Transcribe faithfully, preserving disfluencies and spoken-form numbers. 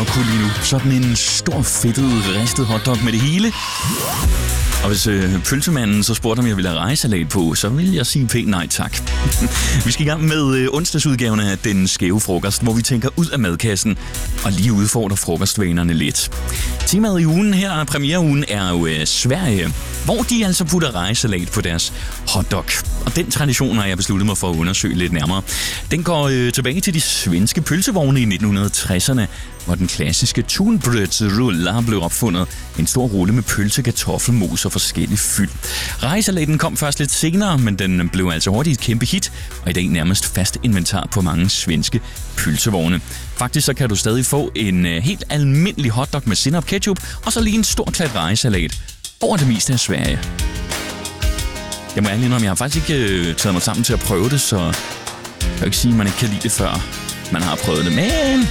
hotdog lige nu. Sådan en stor, fedtet, ristet hotdog med det hele. Og hvis øh, pølsemanden så spurgte, om jeg ville have rejsalat på, så ville jeg sige pænt nej tak. Vi skal i gang med øh, onsdagsudgaven af Den Skæve Frokost, hvor vi tænker ud af madkassen og lige udfordrer frokostvanerne lidt. Temaet i ugen her, premiereugen, er jo øh, Sverige, hvor de altså putter rejsalat på deres hotdog. Og den tradition har jeg besluttet mig for at undersøge lidt nærmere. Den går øh, tilbage til de svenske pølsevogne i nitten tresserne, hvor den klassiske tunbrödsrulle blev opfundet. En stor rulle med pølse, kartoffelmos og forskellig fyld. Rejsalaten kom først lidt senere, men den blev altså hurtigt et kæmpe hit, og i dag nærmest fast inventar på mange svenske pølsevogne. Faktisk så kan du stadig få en øh, helt almindelig hotdog med sennep, ketchup og så lige en stor klat rejsalat over det meste af Sverige. Jeg må ærlig indrømme, jeg har faktisk ikke øh, taget mig sammen til at prøve det, så jeg kan ikke sige, at man ikke kan lide det, før man har prøvet det. Men